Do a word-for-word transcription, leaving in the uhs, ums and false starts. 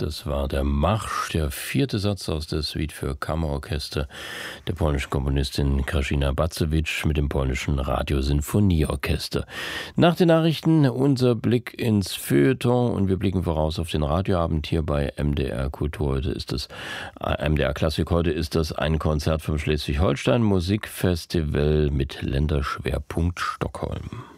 Das war der Marsch, der vierte Satz aus der Suite für Kammerorchester der polnischen Komponistin Katarzyna Bacewicz mit dem polnischen Radiosinfonieorchester. Nach den Nachrichten unser Blick ins Feuilleton und wir blicken voraus auf den Radioabend hier bei M D R Kultur. Heute ist das M D R Klassik. Heute ist das ein Konzert vom Schleswig-Holstein Musikfestival mit Länderschwerpunkt Stockholm.